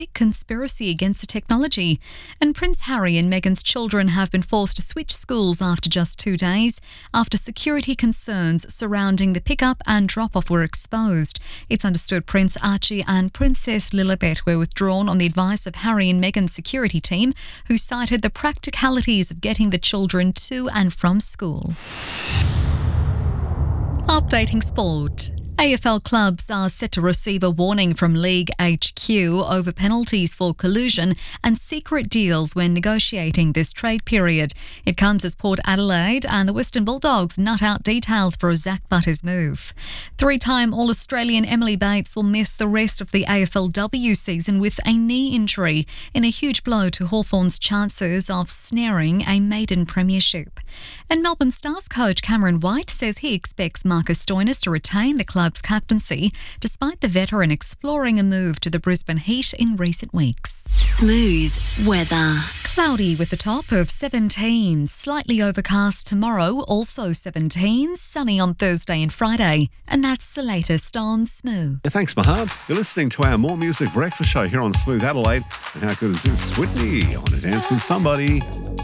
conspiracy against the technology. And Prince Harry and Meghan's children have been forced to switch schools after just 2 days, after security concerns surrounding the pickup and drop-off were exposed. It's understood Prince Archie and Princess Lilibet were withdrawn on the advice of Harry and Meghan's security team, who cited the practicalities of getting the children to and from school. Updating sport. AFL clubs are set to receive a warning from League HQ over penalties for collusion and secret deals when negotiating this trade period. It comes as Port Adelaide and the Western Bulldogs nut out details for a Zach Butters move. 3-time All-Australian Emily Bates will miss the rest of the AFLW season with a knee injury, in a huge blow to Hawthorn's chances of snaring a maiden premiership. And Melbourne Stars coach Cameron White says he expects Marcus Stoinis to retain the club's captaincy, despite the veteran exploring a move to the Brisbane Heat in recent weeks. Smooth weather. Cloudy with a top of 17, slightly overcast tomorrow, also 17, sunny on Thursday and Friday. And that's the latest on Smooth. Yeah, thanks, Mahab. You're listening to our More Music Breakfast Show here on Smooth Adelaide. And how good is this? Whitney on A Dance With Somebody.